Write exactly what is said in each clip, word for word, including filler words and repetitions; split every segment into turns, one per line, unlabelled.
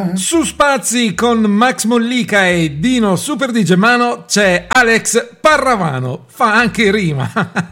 Su Spazi con Max Mollica e Dino Super D J Mano c'è Alex Parravano, fa anche rima.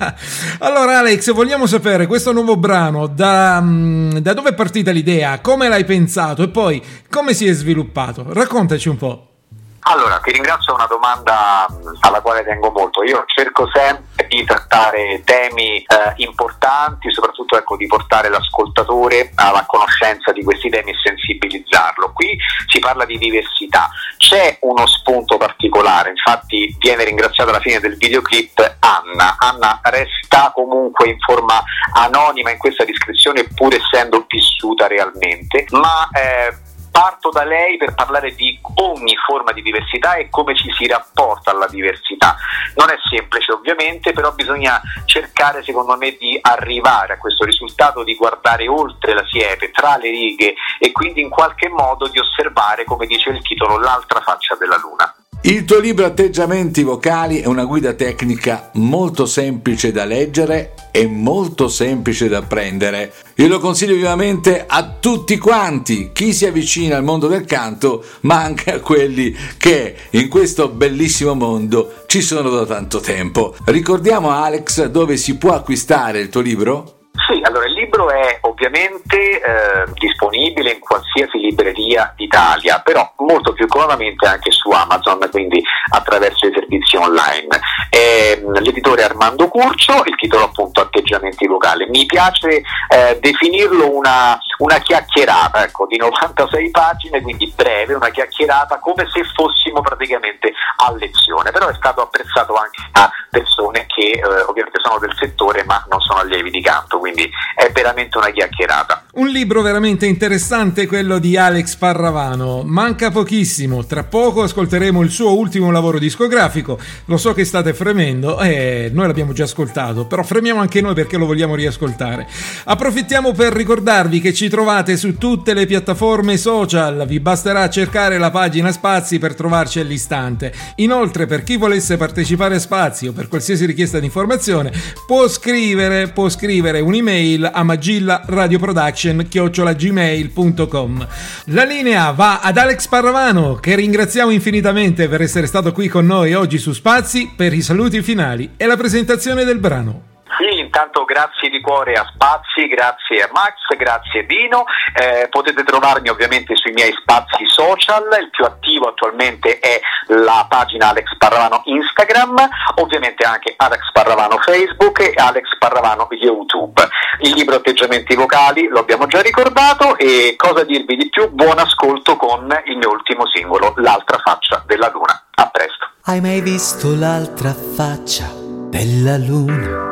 Allora Alex, vogliamo sapere questo nuovo brano, da, da dove è partita l'idea, come l'hai pensato e poi come si è sviluppato? Raccontaci un po'.
Allora, ti ringrazio, è una domanda alla quale tengo molto. Io cerco sempre di trattare temi eh, importanti, soprattutto ecco, di portare l'ascoltatore alla conoscenza di questi temi e sensibilizzarlo. Qui si parla di diversità, c'è uno spunto particolare, infatti viene ringraziata alla fine del videoclip Anna. Anna resta comunque in forma anonima in questa descrizione, pur essendo vissuta realmente, ma eh, parto da lei per parlare di ogni forma di diversità e come ci si rapporta alla diversità. Non è semplice ovviamente, però bisogna cercare secondo me di arrivare a questo risultato, di guardare oltre la siepe, tra le righe e quindi in qualche modo di osservare, come dice il titolo, l'altra faccia della luna.
Il tuo libro Atteggiamenti vocali è una guida tecnica molto semplice da leggere e molto semplice da apprendere. Io lo consiglio vivamente a tutti quanti, chi si avvicina al mondo del canto, ma anche a quelli che in questo bellissimo mondo ci sono da tanto tempo. Ricordiamo, Alex, dove si può acquistare il tuo libro?
Sì, allora il libro è ovviamente eh, disponibile in qualsiasi libreria d'Italia, però molto più comodamente anche su Amazon, quindi attraverso i servizi online. Eh, l'editore Armando Curcio, il titolo appunto Atteggiamenti vocali. Mi piace eh, definirlo una, una chiacchierata, ecco, di novantasei pagine, quindi breve, una chiacchierata come se fossimo praticamente a lezione, però è stato apprezzato anche da persone che eh, ovviamente sono del settore ma non sono allievi di canto, quindi è veramente una chiacchierata.
Un libro veramente interessante, quello di Alex Parravano. Manca pochissimo, tra poco ascolteremo il suo ultimo lavoro discografico. Lo so che state fremendo, eh, noi l'abbiamo già ascoltato, però fremiamo anche noi perché lo vogliamo riascoltare. Approfittiamo per ricordarvi che ci trovate su tutte le piattaforme social, vi basterà cercare la pagina Spazi per trovarci all'istante. Inoltre, per chi volesse partecipare a Spazi o per qualsiasi richiesta di informazione, può scrivere, può scrivere un'email a magilla radio production chiocciola gmail punto com. La linea va ad Alex Parravano, che ringraziamo infinitamente per essere stato qui con noi oggi su Spazi per i saluti finali e la presentazione del brano.
Sì, intanto grazie di cuore a Spazi, grazie a Max, grazie Dino. Eh, potete trovarmi ovviamente sui miei spazi social, il più attivo attualmente è la pagina Alex Parravano Instagram, ovviamente anche Alex Parravano Facebook e Alex Parravano YouTube. Il libro Atteggiamenti vocali lo abbiamo già ricordato e cosa dirvi di più? Buon ascolto con il mio ultimo singolo, L'altra faccia della luna. A presto.
Hai mai visto l'altra faccia della luna?